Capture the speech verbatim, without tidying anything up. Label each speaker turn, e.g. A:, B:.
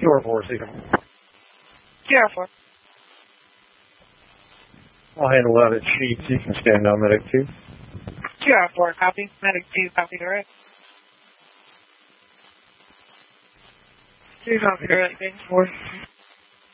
A: Q R four, Seeker.
B: Q R four.
A: I'll handle that at Sheets. You can stand on Medic two.
B: Q R four, copy. Medic two, copy direct. two, copy direct, thanks for